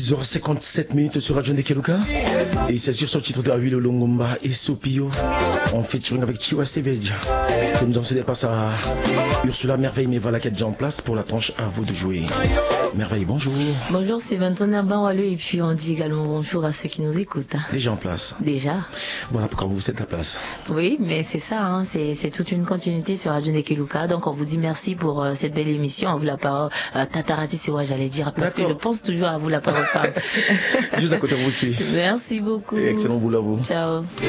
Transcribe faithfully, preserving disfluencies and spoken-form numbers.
six heures cinquante-sept minutes sur Radio Ndekeluka. Et c'est sur son titre de Awilo Longomba et Sopio. En featuring avec Chiwa Savage. Que nous avons cédé par à Ursula Merveille, mais voilà qui est déjà en place pour la tranche à vous de jouer. Merveille, bonjour. Bonjour, c'est Vincent Nabanwalo et puis on dit également bonjour à ceux qui nous écoutent. Déjà en place. Déjà. Voilà pourquoi vous êtes à place. Oui, mais c'est ça, hein, c'est, c'est toute une continuité sur Radio Ndekeluka. Donc on vous dit merci pour euh, cette belle émission. On vous la parole. Euh, Tatarati, c'est ouais, j'allais dire, parce D'accord. que je pense toujours à vous la parole. Juste à côté, vous suivez. Merci beaucoup. Et excellent boulot à vous. Ciao.